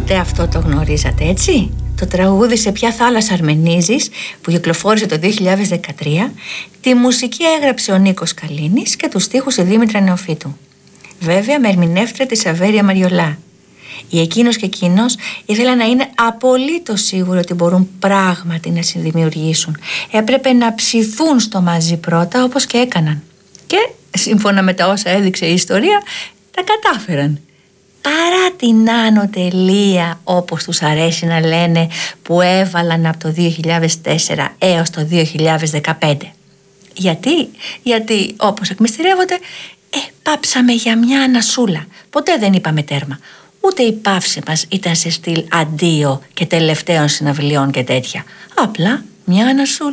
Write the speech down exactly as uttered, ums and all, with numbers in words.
Ποτέ αυτό το γνωρίζατε, έτσι? Το τραγούδι «Σε ποια θάλασσα αρμενίζεις» που κυκλοφόρησε το δύο χιλιάδες δεκατρία, τη μουσική έγραψε ο Νίκος Καλίνης και τους στίχους η Δήμητρα Νεοφύτου. Βέβαια με ερμηνεύτρια τη Σαβέρια Μαριολά. Η εκείνος και εκείνος ήθελαν να είναι απολύτως σίγουροι ότι μπορούν πράγματι να συνδημιουργήσουν. Έπρεπε να ψηθούν στο μαζί πρώτα, όπως και έκαναν. Και σύμφωνα με τα όσα έδειξε η ιστορία, τα κατάφεραν. Παρά την άνω τελεία, όπως τους αρέσει να λένε, που έβαλαν από το δύο χιλιάδες τέσσερα έως το δύο χιλιάδες δεκαπέντε. Γιατί, γιατί όπως εκμυστηρεύονται, ε, πάψαμε για μια ανασούλα. Ποτέ δεν είπαμε τέρμα. Ούτε η παύση μας ήταν σε στυλ αντίο και τελευταίων συναυλιών και τέτοια. Απλά μια ανασούλα.